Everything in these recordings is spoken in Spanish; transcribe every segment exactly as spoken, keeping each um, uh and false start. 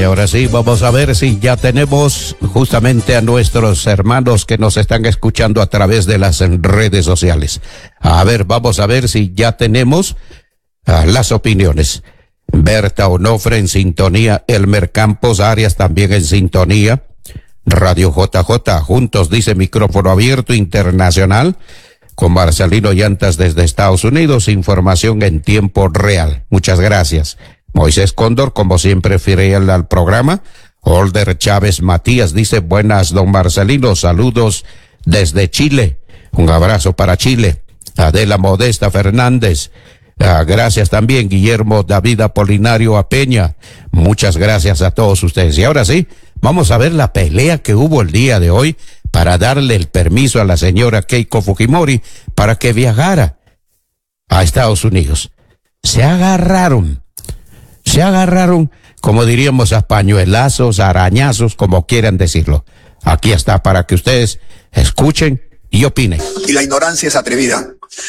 ahora sí, vamos a ver si ya tenemos justamente a nuestros hermanos que nos están escuchando a través de las redes sociales. A ver, vamos a ver si ya tenemos uh, las opiniones. Berta Onofre en sintonía, Elmer Campos Arias también en sintonía. Radio J J, juntos dice micrófono abierto internacional, con Marcelino Llantas desde Estados Unidos, información en tiempo real. Muchas gracias. Moisés Cóndor, como siempre, fiel al programa. Holder Chávez Matías dice, buenas, don Marcelino, saludos desde Chile. Un abrazo para Chile. Adela Modesta Fernández, ah, gracias también. Guillermo David Apolinario Apeña, muchas gracias a todos ustedes. Y ahora sí, vamos a ver la pelea que hubo el día de hoy para darle el permiso a la señora Keiko Fujimori para que viajara a Estados Unidos. Se agarraron. Se agarraron, como diríamos, a pañuelazos, arañazos, como quieran decirlo. Aquí está para que ustedes escuchen y opinen. Y la ignorancia es atrevida.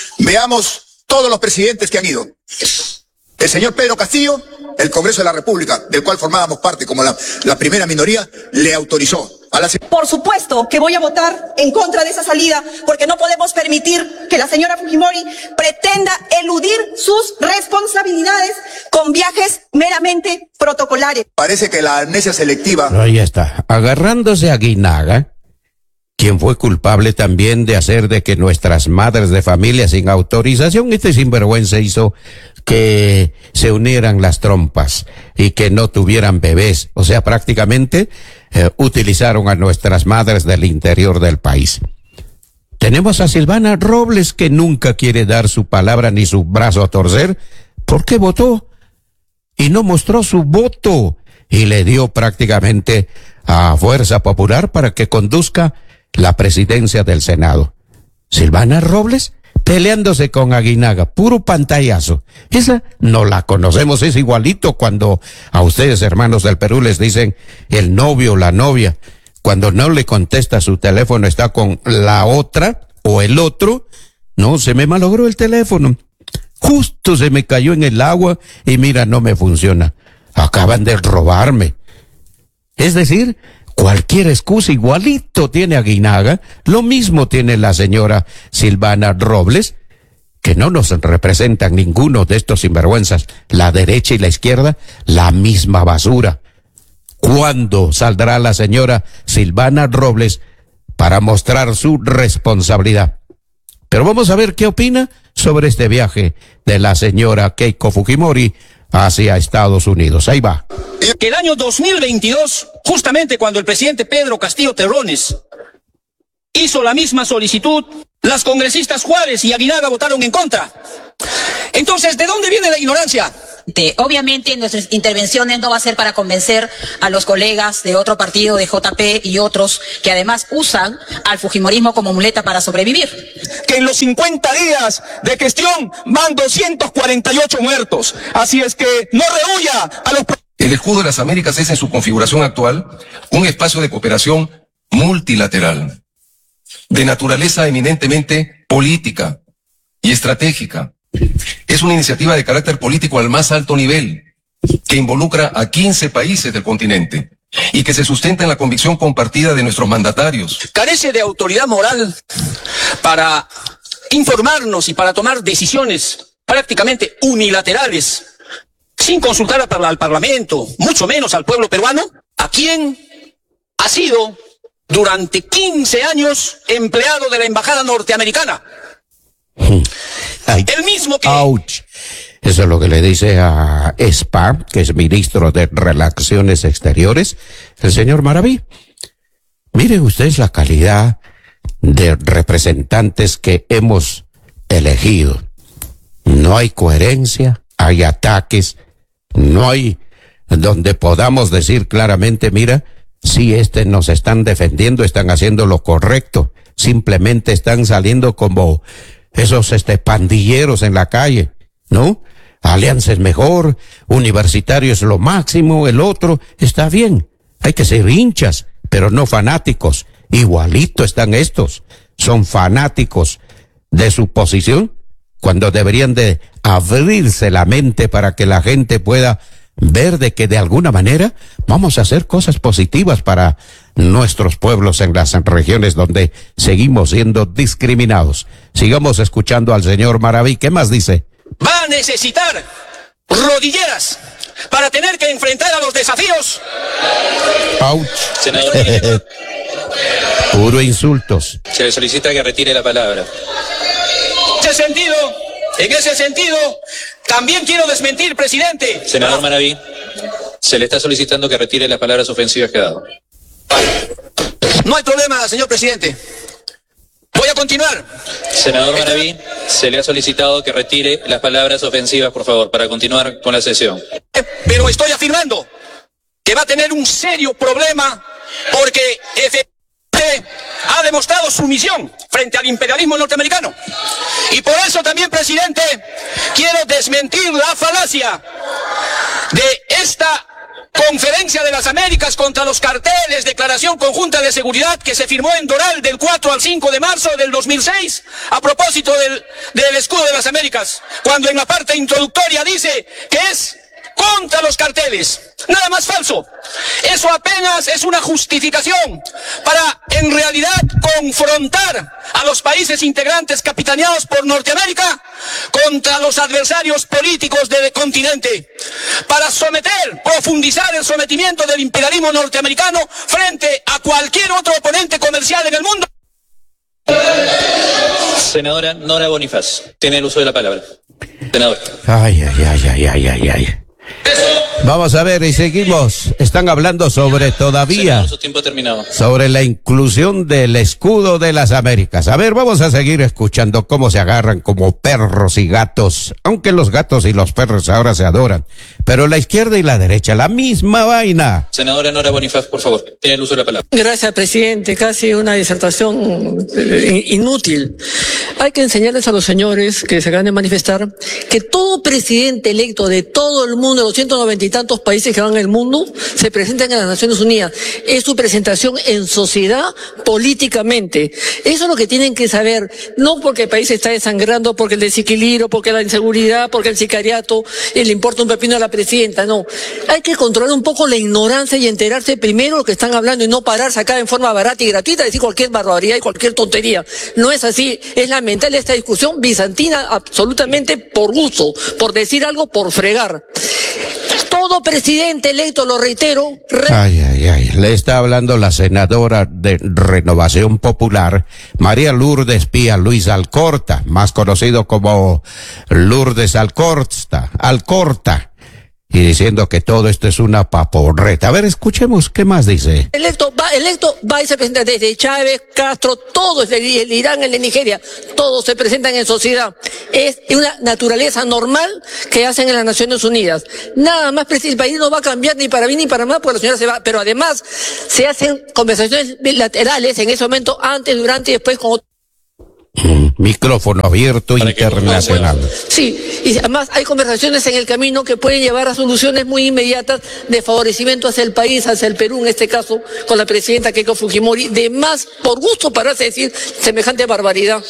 Veamos todos los presidentes que han ido. El señor Pedro Castillo, el Congreso de la República, del cual formábamos parte como la, la primera minoría, le autorizó a la... Por supuesto que voy a votar en contra de esa salida, porque no podemos permitir que la señora Fujimori pretenda eludir sus responsabilidades con viajes meramente protocolares. Parece que la amnesia selectiva... Ahí está, agarrándose a Guinaga, quien fue culpable también de hacer de que nuestras madres de familia sin autorización, este sinvergüenza hizo que se unieran las trompas y que no tuvieran bebés. O sea, prácticamente eh, utilizaron a nuestras madres del interior del país. Tenemos a Silvana Robles, que nunca quiere dar su palabra ni su brazo a torcer, porque votó y no mostró su voto y le dio prácticamente a Fuerza Popular para que conduzca la presidencia del Senado. Silvana Robles peleándose con Aguinaga, puro pantallazo. Esa no la conocemos, es igualito cuando a ustedes, hermanos del Perú, les dicen el novio o la novia. Cuando no le contesta su teléfono, está con la otra o el otro. No, se me malogró el teléfono. Justo se me cayó en el agua y mira, no me funciona. Acaban de robarme. Es decir, cualquier excusa, igualito tiene Aguinaga, lo mismo tiene la señora Silvana Robles, que no nos representan ninguno de estos sinvergüenzas, la derecha y la izquierda, la misma basura. ¿Cuándo saldrá la señora Silvana Robles para mostrar su responsabilidad? Pero vamos a ver qué opina sobre este viaje de la señora Keiko Fujimori hacia Estados Unidos. Ahí va. Que el año dos mil veintidós, justamente cuando el presidente Pedro Castillo Terrones hizo la misma solicitud, las congresistas Juárez y Aguinaga votaron en contra. Entonces, ¿de dónde viene la ignorancia? De, obviamente nuestras intervenciones no va a ser para convencer a los colegas de otro partido, de J P y otros, que además usan al fujimorismo como muleta para sobrevivir. Que en los cincuenta días de gestión van doscientos cuarenta y ocho muertos. Así es que no rehuya a los... El escudo de las Américas es en su configuración actual un espacio de cooperación multilateral, de naturaleza eminentemente política y estratégica. Es una iniciativa de carácter político al más alto nivel, que involucra a quince países del continente y que se sustenta en la convicción compartida de nuestros mandatarios. Carece de autoridad moral para informarnos y para tomar decisiones prácticamente unilaterales, sin consultar al Parlamento, mucho menos al pueblo peruano, a quien ha sido durante quince años empleado de la embajada norteamericana. Ay, el mismo que... Ouch. Eso es lo que le dice a Spa, que es ministro de Relaciones Exteriores, el señor Maraví. Miren ustedes la calidad de representantes que hemos elegido. No hay coherencia, hay ataques, no hay donde podamos decir claramente, mira, si este nos están defendiendo, están haciendo lo correcto, simplemente están saliendo como esos este pandilleros en la calle, ¿no? Alianza es mejor, Universitario es lo máximo, el otro está bien. Hay que ser hinchas, pero no fanáticos. Igualito están estos, son fanáticos de su posición, cuando deberían de abrirse la mente para que la gente pueda ver de que de alguna manera vamos a hacer cosas positivas para nuestros pueblos en las regiones donde seguimos siendo discriminados. Sigamos escuchando al señor Maraví. ¿Qué más dice? Va a necesitar rodilleras para tener que enfrentar a los desafíos. Ouch. Senador, puro insultos. se le solicita que retire la palabra. En ese sentido, en ese sentido, también quiero desmentir, presidente. Senador Maraví, se le está solicitando que retire las palabras ofensivas que ha dado. No hay problema, señor presidente. Voy a continuar. Senador Maraví, se le ha solicitado que retire las palabras ofensivas, por favor, para continuar con la sesión. Pero estoy afirmando que va a tener un serio problema porque efectivamente ha demostrado sumisión frente al imperialismo norteamericano. Y por eso también, presidente, quiero desmentir la falacia de esta Conferencia de las Américas contra los carteles, declaración conjunta de seguridad que se firmó en Doral del cuatro al cinco de marzo del dos mil seis a propósito del, del escudo de las Américas, cuando en la parte introductoria dice que es contra los carteles. Nada más falso. Eso apenas es una justificación para, en realidad, confrontar a los países integrantes capitaneados por Norteamérica contra los adversarios políticos del continente, para someter, profundizar el sometimiento del imperialismo norteamericano frente a cualquier otro oponente comercial en el mundo. Senadora Nora Bonifaz, tiene el uso de la palabra. Senador. Ay, ay, ay, ay, ay, ay, ay. Vamos a ver, y seguimos. Están hablando sobre todavía, Senador, su tiempo ha terminado. sobre la inclusión del escudo de las Américas. A ver, vamos a seguir escuchando cómo se agarran como perros y gatos, aunque los gatos y los perros ahora se adoran. Pero la izquierda y la derecha, la misma vaina. Senadora Nora Bonifaz, por favor, tiene el uso de la palabra. Gracias, presidente. Casi una disertación eh, inútil. Hay que enseñarles a los señores que se acaban de manifestar que todo presidente electo de todo el mundo, los ciento noventa y tantos países que van en el mundo, se presentan en las Naciones Unidas. Es su presentación en sociedad políticamente. Eso es lo que tienen que saber. No porque el país está desangrando, porque el desequilibrio, porque la inseguridad, porque el sicariato, y le importa un pepino a la presidenta. No. Hay que controlar un poco la ignorancia y enterarse primero lo que están hablando y no pararse acá en forma barata y gratuita a decir cualquier barbaridad y cualquier tontería. No es así. Es lamentable esta discusión bizantina absolutamente por gusto, por decir algo, por fregar. Todo presidente electo, lo reitero... Re Ay, ay, ay. Le está hablando la senadora de Renovación Popular, María Lourdes Pía Luis Alcorta, más conocido como Lourdes Alcorta, Alcorta, y diciendo que todo esto es una paporreta. A ver, escuchemos, ¿qué más dice? Electo, va, electo, va y se presenta desde Chávez, Castro, todos, el, el Irán, el de Nigeria, todos se presentan en sociedad. Es una naturaleza normal que hacen en las Naciones Unidas. Nada más, el país no va a cambiar ni para bien ni para mal, porque la señora se va. Pero además, se hacen conversaciones bilaterales en ese momento, antes, durante y después con otros. Micrófono abierto internacional. Sí, y además hay conversaciones en el camino que pueden llevar a soluciones muy inmediatas de favorecimiento hacia el país, hacia el Perú, en este caso, con la presidenta Keiko Fujimori, de más por gusto para decir semejante barbaridad.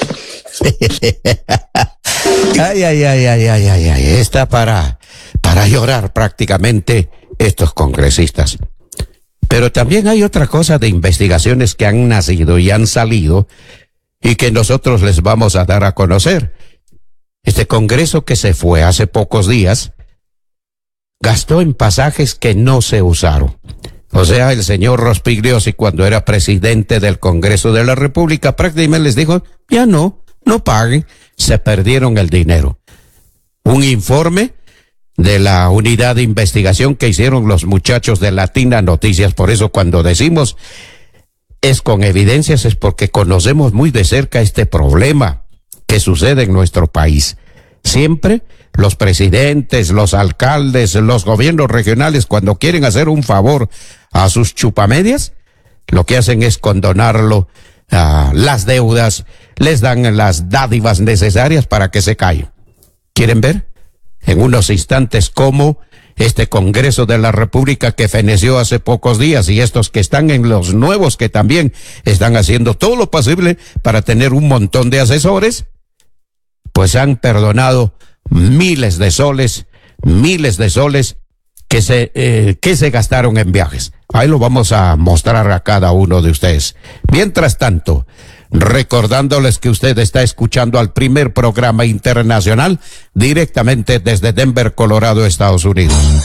Ay, ay, ay, ay, ay, ay, ay, está para, para llorar prácticamente estos congresistas. Pero también hay otra cosa de investigaciones que han nacido y han salido y que nosotros les vamos a dar a conocer. Este Congreso que se fue hace pocos días gastó en pasajes que no se usaron. O sea, el señor Rospigliosi, cuando era presidente del Congreso de la República, prácticamente les dijo, ya no, no paguen, se perdieron el dinero. Un informe de la unidad de investigación que hicieron los muchachos de Latina Noticias. Por eso cuando decimos es con evidencias, es porque conocemos muy de cerca este problema que sucede en nuestro país. Siempre los presidentes, los alcaldes, los gobiernos regionales, cuando quieren hacer un favor a sus chupamedias, lo que hacen es condonarlo, uh, las deudas, les dan las dádivas necesarias para que se callen. ¿Quieren ver? En unos instantes cómo este Congreso de la República que feneció hace pocos días y estos que están en los nuevos que también están haciendo todo lo posible para tener un montón de asesores, pues han perdonado miles de soles, miles de soles que se, eh, que se gastaron en viajes. Ahí lo vamos a mostrar a cada uno de ustedes. Mientras tanto, recordándoles que usted está escuchando al primer programa internacional directamente desde Denver, Colorado, Estados Unidos.